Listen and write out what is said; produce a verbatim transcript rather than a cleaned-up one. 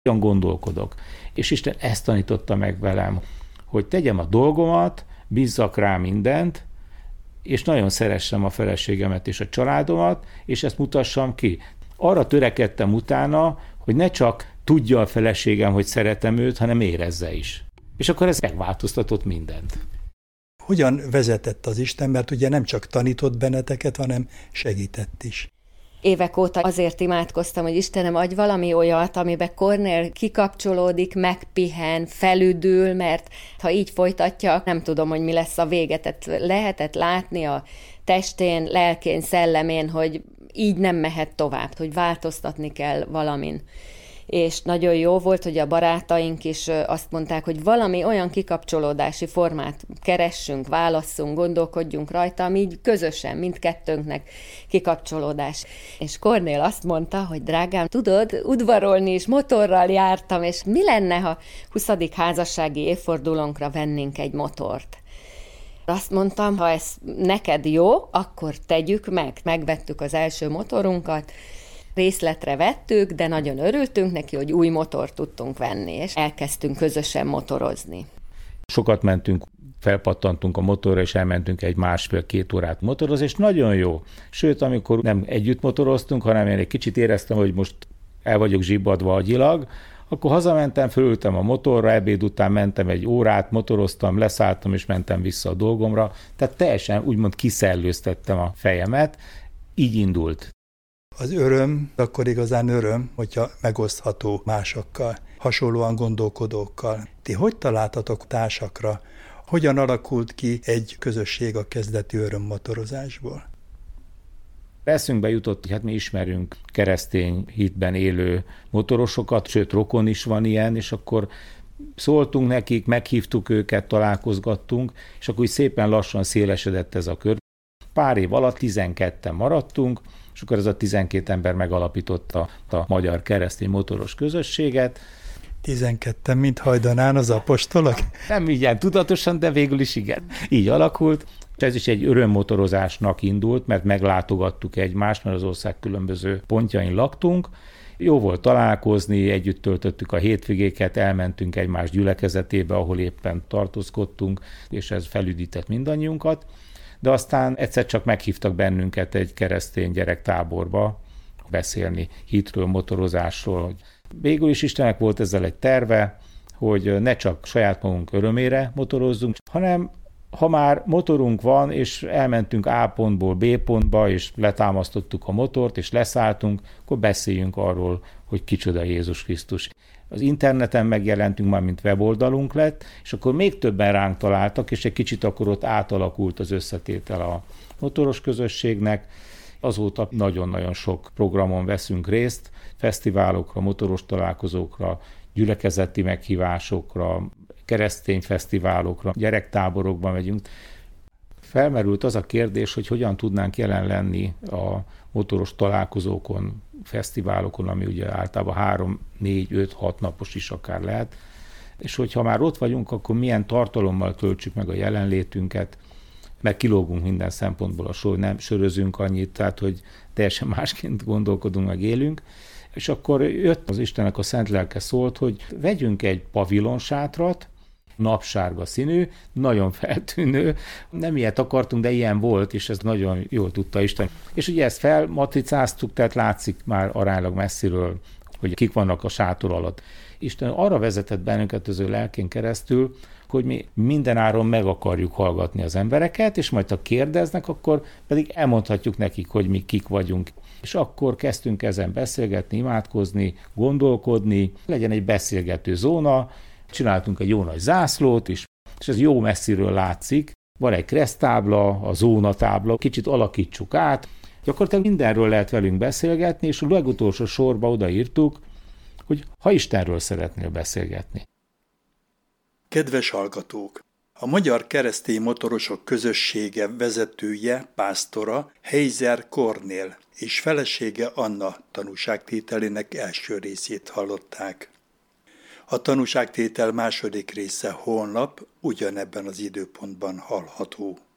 Olyan gondolkodok. És Isten ezt tanította meg velem, hogy tegyem a dolgomat, bízzak rá mindent, és nagyon szeressem a feleségemet és a családomat, és ezt mutassam ki. Arra törekedtem utána, hogy ne csak tudja a feleségem, hogy szeretem őt, hanem érezze is. És akkor ez megváltoztatott mindent. Hogyan vezetett az Isten, mert ugye nem csak tanított benneteket, hanem segített is. Évek óta azért imádkoztam, hogy Istenem, adj valami olyat, amiben Kornél kikapcsolódik, megpihen, felüdül, mert ha így folytatja, nem tudom, hogy mi lesz a vége. Tehát lehetett látni a testén, lelkén, szellemén, hogy így nem mehet tovább, hogy változtatni kell valamin. És nagyon jó volt, hogy a barátaink is azt mondták, hogy valami olyan kikapcsolódási formát keressünk, válasszunk, gondolkodjunk rajta, ami így közösen, mindkettőnknek kikapcsolódás. És Kornél azt mondta, hogy drágám, tudod, udvarolni is motorral jártam, és mi lenne, ha huszadik házassági évfordulónkra vennénk egy motort? Azt mondtam, ha ez neked jó, akkor tegyük meg. Megvettük az első motorunkat, részletre vettük, de nagyon örültünk neki, hogy új motort tudtunk venni, és elkezdtünk közösen motorozni. Sokat mentünk, felpattantunk a motorra, és elmentünk egy másfél-két órát motorozni, és nagyon jó. Sőt, amikor nem együtt motoroztunk, hanem én egy kicsit éreztem, hogy most el vagyok zsibbadva agyilag, akkor hazamentem, fölültem a motorra, ebéd után mentem egy órát, motoroztam, leszálltam, és mentem vissza a dolgomra. Tehát teljesen úgymond kiszellőztettem a fejemet, így indult. Az öröm akkor igazán öröm, hogyha megosztható másokkal, hasonlóan gondolkodókkal. Ti hogy találtatok társakra? Hogyan alakult ki egy közösség a kezdeti örömmotorozásból? Eszünkbe jutott, hogy hát mi ismerünk keresztény hitben élő motorosokat, sőt rokon is van ilyen, és akkor szóltunk nekik, meghívtuk őket, találkozgattunk, és akkor úgy szépen lassan szélesedett ez a kör. Pár év alatt tizenketten maradtunk, és akkor ez a tizenkét ember megalapította a Magyar Keresztény Motoros Közösséget. Tizenketten, mint hajdanán az apostolok? Nem így ilyen tudatosan, de végül is igen. Így alakult. Ez is egy örömmotorozásnak indult, mert meglátogattuk egymást, mert az ország különböző pontjain laktunk. Jó volt találkozni, együtt töltöttük a hétvégéket, elmentünk egymás gyülekezetébe, ahol éppen tartózkodtunk, és ez felüdített mindannyiunkat. De aztán egyszer csak meghívtak bennünket egy keresztény gyerektáborba beszélni hitről, motorozásról. Végül is Istennek volt ezzel egy terve, hogy ne csak saját magunk örömére motorozzunk, hanem ha már motorunk van, és elmentünk A pontból B pontba, és letámasztottuk a motort, és leszálltunk, akkor beszéljünk arról, hogy kicsoda Jézus Krisztus. Az interneten megjelentünk, már mint weboldalunk lett, és akkor még többen ránk találtak, és egy kicsit akkor ott átalakult az összetétel a motoros közösségnek. Azóta nagyon-nagyon sok programon veszünk részt, fesztiválokra, motoros találkozókra, gyülekezeti meghívásokra, keresztény fesztiválokra, gyerektáborokba megyünk. Felmerült az a kérdés, hogy hogyan tudnánk jelen lenni a motoros találkozókon, fesztiválokon, ami ugye általában három, négy, öt, hat napos is akár lehet, és hogyha már ott vagyunk, akkor milyen tartalommal töltsük meg a jelenlétünket, mert kilógunk minden szempontból a sor, nem sörözünk annyit, tehát hogy teljesen másként gondolkodunk, meg élünk, és akkor jött az Istennek a szent lelke szólt, hogy vegyünk egy pavilonsátrat, napsárga színű, nagyon feltűnő, nem ilyet akartunk, de ilyen volt, és ez nagyon jól tudta Isten. És ugye ezt felmatricáztuk, tehát látszik már aránylag messziről, hogy kik vannak a sátor alatt. Isten arra vezetett bennünket az ő lelkén keresztül, hogy mi mindenáron meg akarjuk hallgatni az embereket, és majd ha kérdeznek, akkor pedig elmondhatjuk nekik, hogy mi kik vagyunk. És akkor kezdtünk ezen beszélgetni, imádkozni, gondolkodni, legyen egy beszélgető zóna, csináltunk egy jó nagy zászlót is, és ez jó messziről látszik. Van egy kereszttábla, a zónatábla, kicsit alakítsuk át. Gyakorlatilag mindenről lehet velünk beszélgetni, és a legutolsó sorba odaírtuk, hogy ha Istenről szeretnél beszélgetni. Kedves hallgatók! A Magyar Keresztény Motorosok Közössége vezetője, pásztora Heizer Kornél és felesége Anna tanúságtételének első részét hallották. A tanúságtétel második része holnap ugyanebben az időpontban hallható.